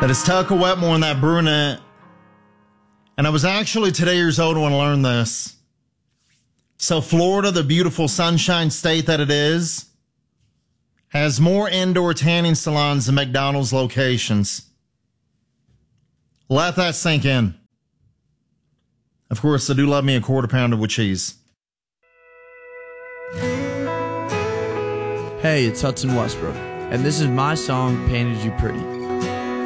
That is Tucker Wetmore and that brunette. And I was actually today years old when I learned this. So Florida, the beautiful sunshine state that it is, has more indoor tanning salons than McDonald's locations. Let that sink in. Of course, I do love me a quarter pounder with cheese. Hey, it's Hudson Westbrook, and this is my song, Painted You Pretty.